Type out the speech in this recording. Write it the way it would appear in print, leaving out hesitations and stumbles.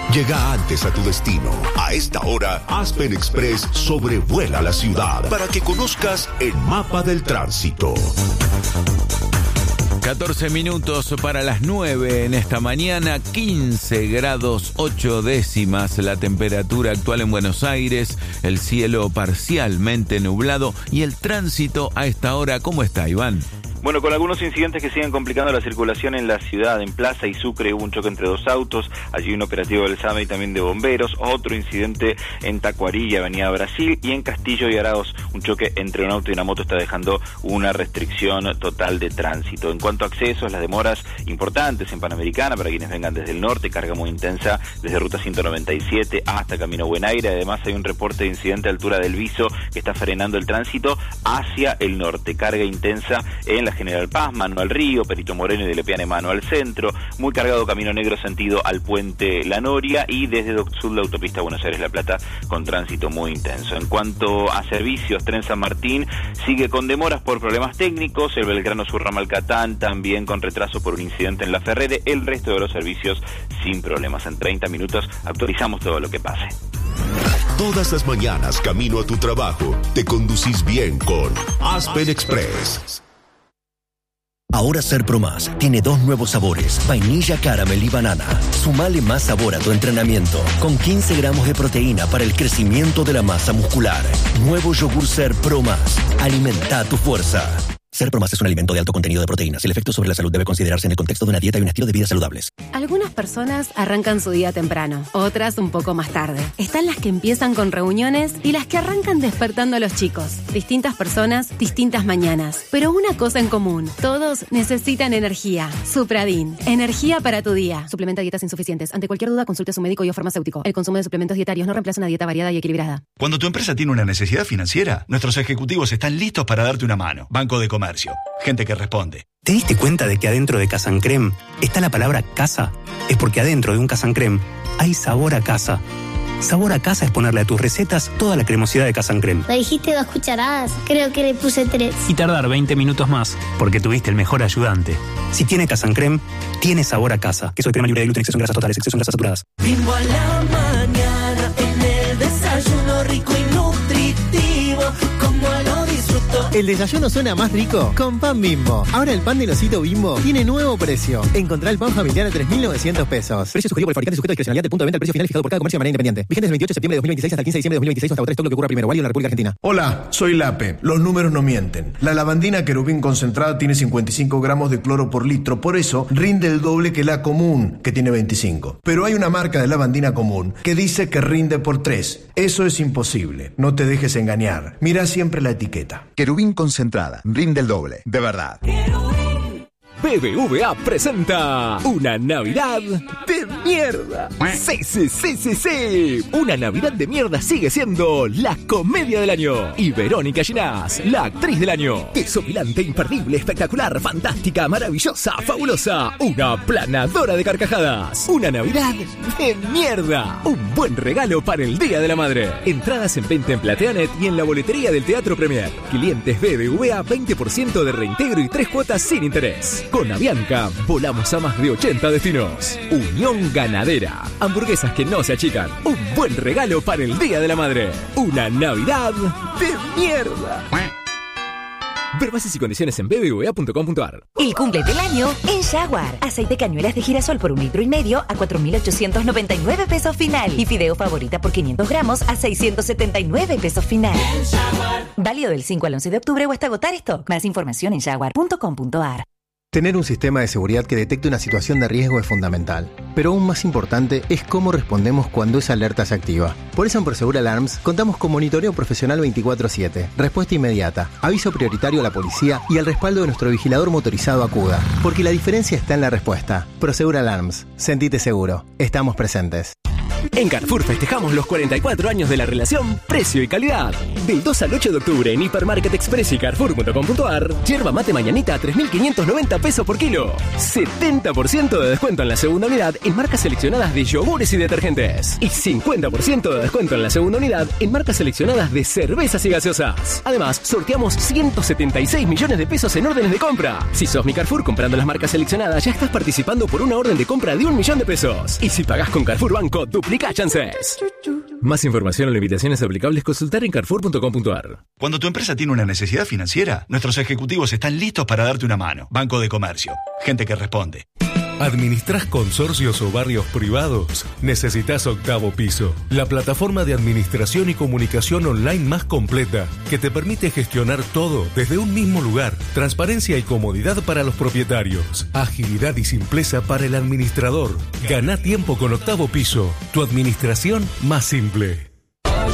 Llega antes a tu destino. A esta hora, Aspen Express sobrevuela la ciudad para que conozcas el mapa del tránsito. 14 minutos para las 9 en esta mañana, 15 grados 8 décimas la temperatura actual en Buenos Aires, el cielo parcialmente nublado y el tránsito a esta hora. ¿Cómo está, Iván? Bueno, con algunos incidentes que siguen complicando la circulación en la ciudad. En Plaza y Sucre hubo un choque entre dos autos, allí un operativo del SAME y también de bomberos. Otro incidente en Tacuarí y Avenida Brasil, y en Castillo y Arauz un choque entre un auto y una moto está dejando una restricción total de tránsito. En cuanto a accesos, las demoras importantes en Panamericana para quienes vengan desde el norte, carga muy intensa desde Ruta 197 hasta Camino Buen Aire. Además hay un reporte de incidente a altura del Viso que está frenando el tránsito hacia el norte, carga intensa en la General Paz, mano al Río, Perito Moreno y de Lepiane, mano al centro, muy cargado Camino Negro sentido al puente La Noria, y desde Doc Sud la autopista Buenos Aires-La Plata con tránsito muy intenso. En cuanto a servicios, Tren San Martín sigue con demoras por problemas técnicos, el Belgrano Sur Ramal Catán también con retraso por un incidente en La Ferrere, el resto de los servicios sin problemas. En 30 minutos actualizamos todo lo que pase. Todas las mañanas camino a tu trabajo, te conducís bien con Aspen Express. Ahora Ser Pro Más tiene 2 nuevos sabores, vainilla, caramel y banana. Sumale más sabor a tu entrenamiento, con 15 gramos de proteína para el crecimiento de la masa muscular. Nuevo yogur Ser Pro Más. Alimenta tu fuerza. Ser Pro Más es un alimento de alto contenido de proteínas. El efecto sobre la salud debe considerarse en el contexto de una dieta y un estilo de vida saludables. Algunas personas arrancan su día temprano, otras un poco más tarde. Están las que empiezan con reuniones y las que arrancan despertando a los chicos. Distintas personas, distintas mañanas. Pero una cosa en común, todos necesitan energía. Supradin, energía para tu día. Suplementa dietas insuficientes. Ante cualquier duda, consulte a su médico y o farmacéutico. El consumo de suplementos dietarios no reemplaza una dieta variada y equilibrada. Cuando tu empresa tiene una necesidad financiera, nuestros ejecutivos están listos para darte una mano. Banco de Comercio. Gente que responde. ¿Te diste cuenta de que adentro de Casancrem está la palabra casa? Es porque adentro de un Casancrem hay sabor a casa. Sabor a casa es ponerle a tus recetas toda la cremosidad de Casancrem. Me dijiste 2 cucharadas, creo que le puse 3. Y tardar 20 minutos más, porque tuviste el mejor ayudante. Si tiene Casancrem, tiene sabor a casa. Queso de crema libre de gluten, exceso en grasas totales, exceso en grasas saturadas. Bimbo a la mañana, en el desayuno rico y nutritivo, como lo disfruto. El desayuno suena más rico con pan Bimbo. Ahora el pan del osito Bimbo tiene nuevo precio. Encontrá el pan familiar a 3.900 pesos. Precio sugerido por el fabricante sujeto a discrecionalidad de punto de venta al precio final fijado por cada comercio de manera independiente. Vigente del 28 de septiembre de 2026 hasta el 15 de diciembre de 2026 hasta agotar stock lo que ocurra primero. Válido en la República Argentina. Hola, soy Lape. Los números no mienten. La lavandina Querubín concentrada tiene 55 gramos de cloro por litro. Por eso rinde el doble que la común, que tiene 25. Pero hay una marca de lavandina común que dice que rinde por 3. Eso es imposible. No te dejes engañar. Mira siempre la etiqueta. Querubín concentrada. Rinde el doble. De verdad. BBVA presenta una Navidad de mierda. Sí. Una Navidad de mierda sigue siendo la comedia del año. Y Verónica Ginás, la actriz del año. Desopilante, imperdible, espectacular, fantástica, maravillosa, fabulosa. Una planadora de carcajadas. Una Navidad de mierda. Un buen regalo para el Día de la Madre. Entradas en venta en Plateanet y en la boletería del Teatro Premier. Clientes BBVA, 20% de reintegro y 3 cuotas sin interés. Con Avianca, volamos a más de 80 destinos. Unión Ganadera. Hamburguesas que no se achican. Un buen regalo para el Día de la Madre. Una Navidad de mierda. Ver bases y condiciones en bbva.com.ar. El cumple del año en Jaguar. Aceite cañuelas de girasol por 1,5 litros a 4.899 pesos final. Y fideo favorita por 500 gramos a 679 pesos final. Válido del 5 al 11 de octubre o hasta agotar stock. Más información en jaguar.com.ar. Tener un sistema de seguridad que detecte una situación de riesgo es fundamental, pero aún más importante es cómo respondemos cuando esa alerta se activa. Por eso en Prosegur Alarms contamos con monitoreo profesional 24/7, respuesta inmediata, aviso prioritario a la policía y el respaldo de nuestro vigilador motorizado Acuda. Porque la diferencia está en la respuesta. Prosegur Alarms. Sentite seguro. Estamos presentes. En Carrefour festejamos los 44 años de la relación precio y calidad. Del 2 al 8 de octubre en Hipermarket Express y Carrefour.com.ar, yerba mate mañanita a 3.590 pesos por kilo. 70% de descuento en la segunda unidad en marcas seleccionadas de yogures y detergentes. Y 50% de descuento en la segunda unidad en marcas seleccionadas de cervezas y gaseosas. Además, sorteamos 176 millones de pesos en órdenes de compra. Si sos mi Carrefour comprando las marcas seleccionadas, ya estás participando por una orden de compra de 1 millón de pesos. Y si pagás con Carrefour Banco, duplica chances. Más información o limitaciones aplicables, consultar en Carrefour.com.ar. Cuando tu empresa tiene una necesidad financiera, nuestros ejecutivos están listos para darte una mano. Banco de Comercio. Gente que responde. ¿Administrás consorcios o barrios privados? Necesitas Octavo Piso, la plataforma de administración y comunicación online más completa que te permite gestionar todo desde un mismo lugar. Transparencia y comodidad para los propietarios. Agilidad y simpleza para el administrador. Gana tiempo con Octavo Piso, tu administración más simple.